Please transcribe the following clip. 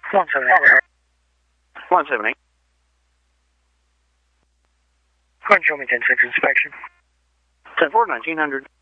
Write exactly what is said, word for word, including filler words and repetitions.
one seven eight. one seven eight. Go ahead and show me ten six inspection. ten four, nineteen hundred.